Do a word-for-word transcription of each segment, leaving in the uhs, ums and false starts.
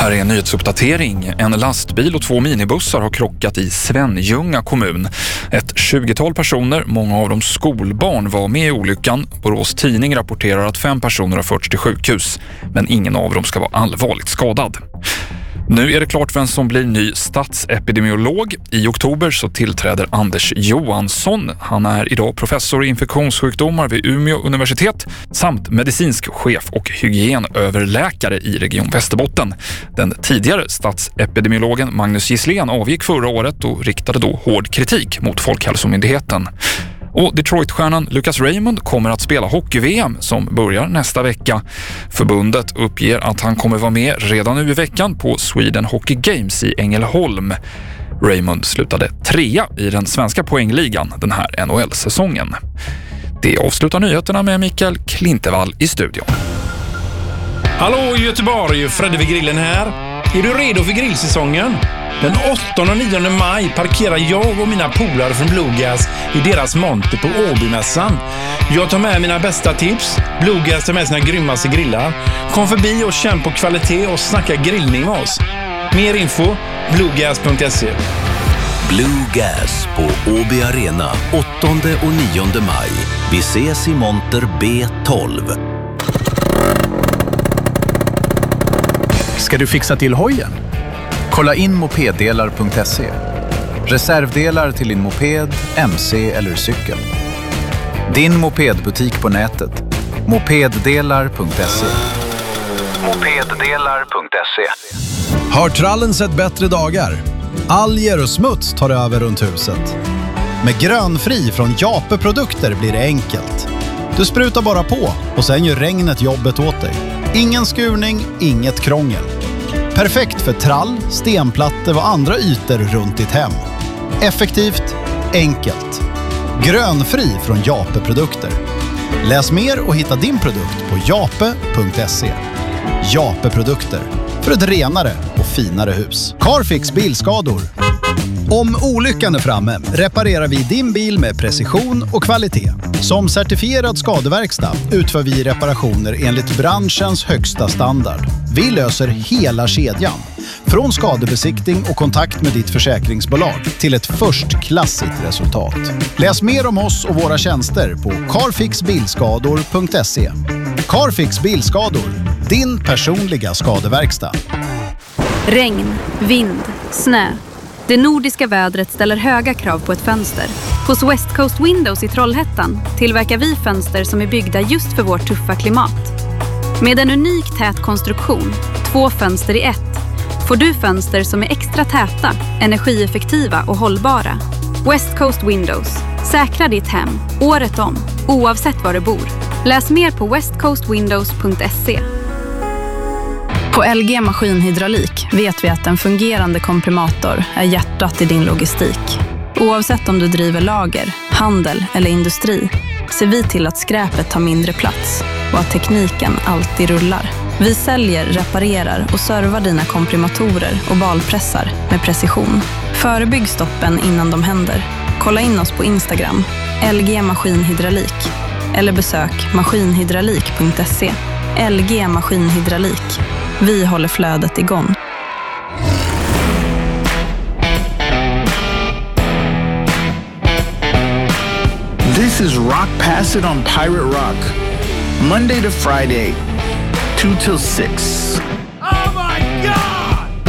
Här är en nyhetsuppdatering. En lastbil och två minibussar har krockat i Svenljunga kommun. Ett tjugotal personer, många av dem skolbarn, var med i olyckan. Borås Tidning rapporterar att fem personer har förts till sjukhus, men ingen av dem ska vara allvarligt skadad. Nu är det klart vem som blir ny statsepidemiolog. I oktober så tillträder Anders Johansson. Han är idag professor i infektionssjukdomar vid Umeå universitet samt medicinsk chef och hygienöverläkare i Region Västerbotten. Den tidigare statsepidemiologen Magnus Gisslén avgick förra året och riktade då hård kritik mot Folkhälsomyndigheten. Och Detroit-stjärnan Lucas Raymond kommer att spela hockey-V M som börjar nästa vecka. Förbundet uppger att han kommer vara med redan nu i veckan på Sweden Hockey Games i Ängelholm. Raymond slutade trea i den svenska poängligan den här N H L-säsongen. Det avslutar nyheterna med Mikael Klintevall i studion. Hallå Göteborg, Fredde vid grillen här. Är du redo för grillsäsongen? Den åttonde och nionde maj parkerar jag och mina polare från Bluegas i deras monter på Åbymässan. Jag tar med mina bästa tips. Bluegas tar med sina grymmaste grillar. Kom förbi och känn på kvalitet och snacka grillning med oss. Mer info, bluegas punkt se. Bluegas på Åby Arena åttonde och nionde maj. Vi ses i monter B tolv. Ska du fixa till hojen? Kolla in mopeddelar punkt se. Reservdelar till din moped, mc eller cykel. Din mopedbutik på nätet. mopeddelar punkt se. mopeddelar punkt se. Har trallen sett bättre dagar? Alger och smuts tar över runt huset. Med grönfri från Jape produkter blir det enkelt. Du sprutar bara på och sen gör regnet jobbet åt dig. Ingen skurning, inget krångel. Perfekt för trall, stenplattor och andra ytor runt ditt hem. Effektivt, enkelt. Grönfri från Jape produkter. Läs mer och hitta din produkt på jape punkt se. Jape produkter. För ett renare och finare hus. Carfix bilskador. Om olyckan är framme reparerar vi din bil med precision och kvalitet. Som certifierad skadeverkstad utför vi reparationer enligt branschens högsta standard. Vi löser hela kedjan. Från skadebesiktning och kontakt med ditt försäkringsbolag till ett förstklassigt resultat. Läs mer om oss och våra tjänster på carfix bilskador punkt se. Carfix bilskador, din personliga skadeverkstad. Regn, vind, snö. Det nordiska vädret ställer höga krav på ett fönster. Hos West Coast Windows i Trollhättan tillverkar vi fönster som är byggda just för vårt tuffa klimat. Med en unik tät konstruktion, två fönster i ett, får du fönster som är extra täta, energieffektiva och hållbara. West Coast Windows. Säkra ditt hem, året om, oavsett var du bor. Läs mer på west coast windows punkt se. På L G Maskinhydraulik vet vi att en fungerande komprimator är hjärtat i din logistik. Oavsett om du driver lager, handel eller industri ser vi till att skräpet tar mindre plats och att tekniken alltid rullar. Vi säljer, reparerar och servar dina komprimatorer och balpressar med precision. Förebygg stoppen innan de händer. Kolla in oss på Instagram, L G Maskinhydraulik, eller besök maskinhydraulik punkt se. L G Maskinhydraulik. Vi håller flödet igång. This is Rock Pass It on Pirate Rock. Monday to Friday, two till six. Oh my God!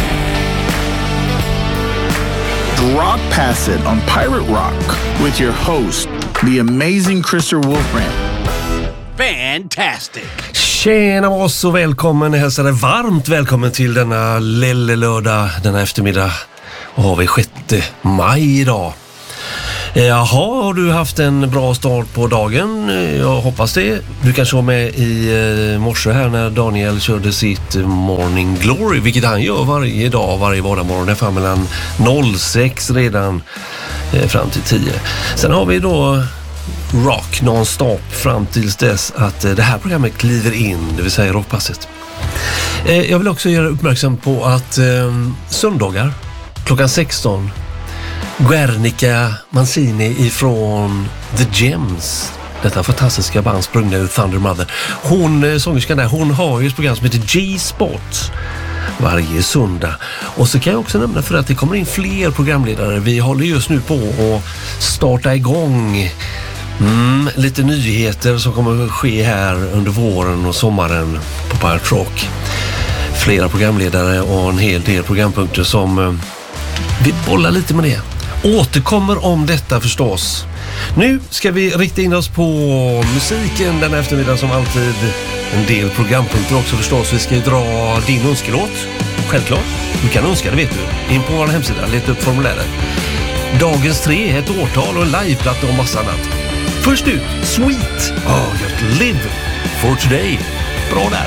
Rock Pass It on Pirate Rock with your host, the amazing Krister Wolfbrand. Fantastic! Tjena oss och välkommen, jag hälsar dig varmt välkommen till denna lille lördag, denna eftermiddag. Och har vi sjätte maj idag. Jaha, har du haft en bra start på dagen? Jag hoppas det. Du kanske var med i morse här när Daniel körde sitt Morning Glory, vilket han gör varje dag, varje vardagsmorgon, ungefär mellan noll sex redan fram till tio. Sen har vi då rock non-stop fram tills dess att det här programmet kliver in, det vill säga rockpasset. Jag vill också göra uppmärksam på att eh, söndagar klockan sexton Guernica Mancini ifrån The Gems, detta fantastiska band sprungna ur Thunder Mother. Hon, sångerskan där, hon har ju ett program som heter G-Spot varje söndag. Och så kan jag också nämna för att det kommer in fler programledare. Vi håller just nu på att starta igång mm, lite nyheter som kommer att ske här under våren och sommaren på Pirate Rock. Flera programledare och en hel del programpunkter som eh, vi bollar lite med det. Återkommer om detta förstås. Nu ska vi rikta in oss på musiken den eftermiddag som alltid. En del programpunkter också förstås. Vi ska ju dra din önskelåt. Självklart. Du kan önska, det vet du. In på vår hemsida, leta upp formuläret. Dagens tre, ett årtal och en liveplatta och massa annat. Först ut, Sweet. Oh, just live for today. Bra där.